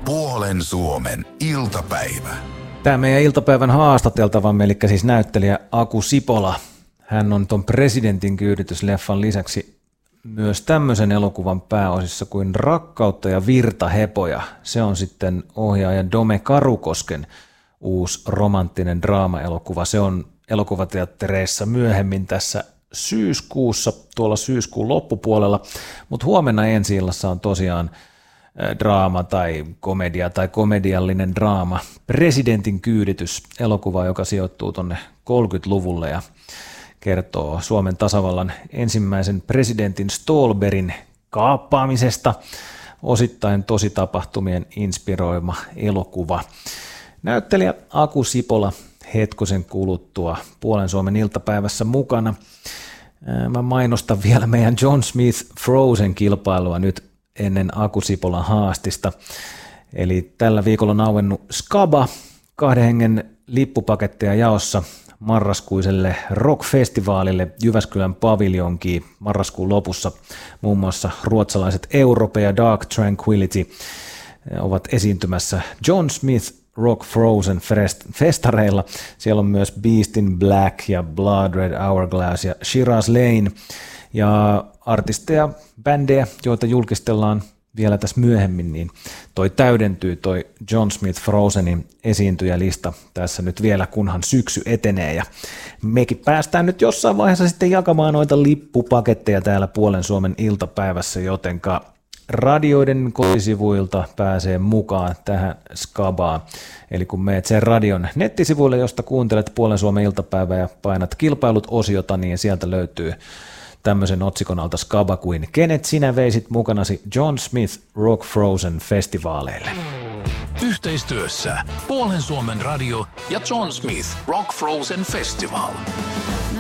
Puolen Suomen iltapäivä. Tämä meidän iltapäivän haastateltavamme, eli siis näyttelijä Aku Sipola. Hän on ton Presidentin kyyditysleffan lisäksi myös tämmöisen elokuvan pääosissa kuin Rakkautta ja virtahepoja. Se on sitten ohjaaja Dome Karukosken uusi romanttinen draama-elokuva. Se on elokuvateattereissa myöhemmin tässä syyskuussa, tuolla syyskuun loppupuolella, mutta huomenna ensi-illassa on tosiaan draama tai komedia tai komediallinen draama. Presidentin kyyditys, elokuva, joka sijoittuu tuonne 30-luvulle ja kertoo Suomen tasavallan ensimmäisen presidentin Ståhlbergin kaappaamisesta, osittain tositapahtumien inspiroima elokuva. Näyttelijä Aku Sipola hetkosen kuluttua Puolen Suomen iltapäivässä mukana. Mä mainostan vielä meidän John Smith Frozen-kilpailua nyt ennen Aku Sipolan haastista. Eli tällä viikolla on auennut Skaba, 2 hengen lippupaketteja jaossa marraskuiselle rock-festivaalille Jyväskylän paviljonkiin marraskuun lopussa. Muun muassa ruotsalaiset Europe ja Dark Tranquillity ovat esiintymässä John Smith Rock Frozen festareilla. Siellä on myös Beast in Black ja Blood Red Hourglass ja Shiraz Lane ja artisteja, bändejä, joita julkistellaan vielä tässä myöhemmin, niin täydentyy toi John Smith Frozenin esiintyjälista tässä nyt vielä, kunhan syksy etenee, ja mekin päästään nyt jossain vaiheessa sitten jakamaan noita lippupaketteja täällä Puolen Suomen iltapäivässä, jotenka radioiden kotisivuilta pääsee mukaan tähän skabaan. Eli kun meet sen radion nettisivuille, josta kuuntelet Puolen Suomen iltapäivää ja painat kilpailut-osiota, niin sieltä löytyy tämmöisen otsikon alta skaba kuin kenet sinä veisit mukanasi John Smith Rock Frozen festivaaleille. Yhteistyössä Puolen Suomen radio ja John Smith Rock Frozen Festival.